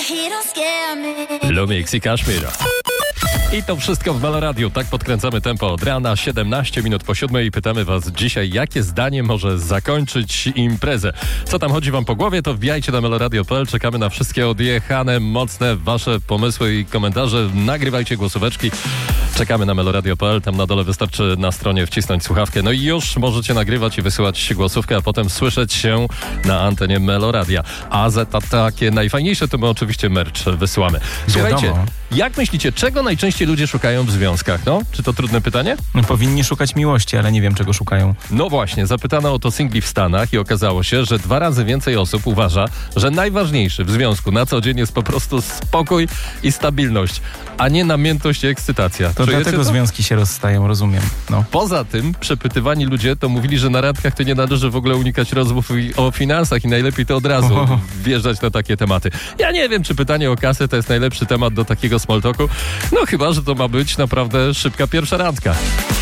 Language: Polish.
Lumix i Kaszmir. I to wszystko w Melo Radio. Tak podkręcamy tempo od rana, 17 minut po 7 i pytamy was dzisiaj, jakie zdanie może zakończyć imprezę. Co tam chodzi wam po głowie, to wbijajcie na meloradio.pl. Czekamy na wszystkie odjechane, mocne wasze pomysły i komentarze. Nagrywajcie głosóweczki. Czekamy na meloradio.pl. Tam na dole wystarczy na stronie wcisnąć słuchawkę. No i już możecie nagrywać i wysyłać głosówkę, a potem słyszeć się na antenie Meloradia. A za takie najfajniejsze to my oczywiście merch wysyłamy. Słuchajcie, jak myślicie, czego najczęściej ludzie szukają w związkach? No, czy to trudne pytanie? No, powinni szukać miłości, ale nie wiem, czego szukają. No właśnie, zapytano o to singli w Stanach i okazało się, że 2 razy więcej osób uważa, że najważniejszy w związku na co dzień jest po prostu spokój i stabilność, a nie namiętność i ekscytacja. To dlatego związki się rozstają, rozumiem. No. Poza tym przepytywani ludzie to mówili, że na randkach to nie należy w ogóle unikać rozmów o finansach i najlepiej to od razu wjeżdżać na takie tematy. Ja nie wiem, czy pytanie o kasę to jest najlepszy temat do takiego small talku. No chyba, że to ma być naprawdę szybka pierwsza randka.